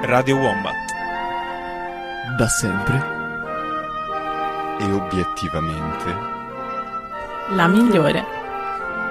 Radio Wombat. Da sempre. E obiettivamente La migliore.